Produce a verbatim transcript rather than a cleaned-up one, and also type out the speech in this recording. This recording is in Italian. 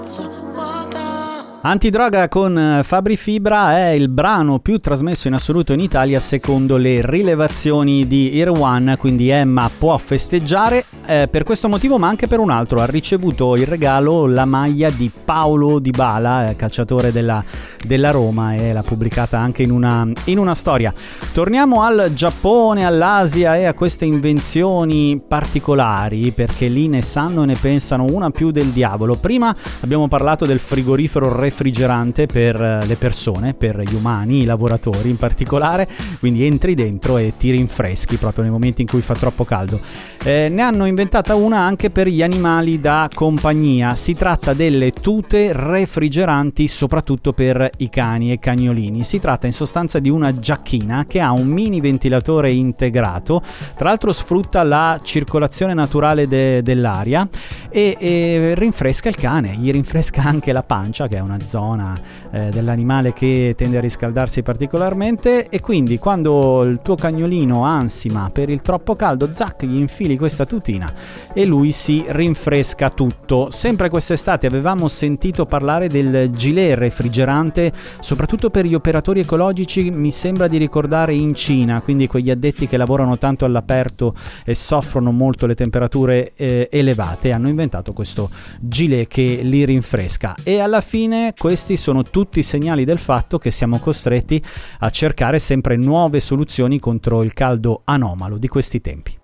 Antidroga con Fabri Fibra è il brano più trasmesso in assoluto in Italia secondo le rilevazioni di Irwan, quindi Emma può festeggiare eh, per questo motivo ma anche per un altro. Ha ricevuto il regalo la maglia di Paulo Dybala, eh, calciatore della, della Roma, e l'ha pubblicata anche in una, in una storia. Torniamo al Giappone, all'Asia e a queste invenzioni particolari, perché lì ne sanno e ne pensano una più del diavolo. Prima abbiamo parlato del frigorifero refrigerante per le persone, per gli umani, i lavoratori in particolare, quindi entri dentro e ti rinfreschi proprio nei momenti in cui fa troppo caldo. Eh, ne hanno inventata una anche per gli animali da compagnia. Si tratta delle tute refrigeranti soprattutto per i cani e cagnolini. Si tratta in sostanza di una giacchina che ha un mini ventilatore integrato, tra l'altro sfrutta la circolazione naturale de- dell'aria e, e rinfresca il cane, gli rinfresca anche la pancia, che è una zona eh, dell'animale che tende a riscaldarsi particolarmente, e quindi quando il tuo cagnolino ansima per il troppo caldo, zac, gli infili questa tutina e lui si rinfresca tutto. Sempre quest'estate avevamo sentito parlare del gilet refrigerante soprattutto per gli operatori ecologici, mi sembra di ricordare in Cina, quindi quegli addetti che lavorano tanto all'aperto e soffrono molto le temperature eh, elevate, hanno inventato questo gilet che li rinfresca. E alla fine questi sono tutti segnali del fatto che siamo costretti a cercare sempre nuove soluzioni contro il caldo anomalo di questi tempi.